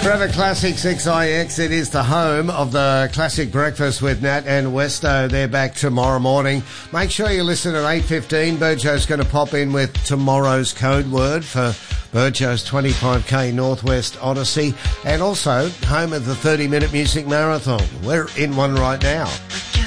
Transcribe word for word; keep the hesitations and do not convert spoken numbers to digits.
Forever Classics X I X, it is the home of the Classic Breakfast with Nat and Westo. They're back tomorrow morning. Make sure you listen at eight fifteen. Burjo's going to pop in with tomorrow's code word for Burjo's twenty-five K Northwest Odyssey, and also home of the thirty minute music marathon. We're in one right now.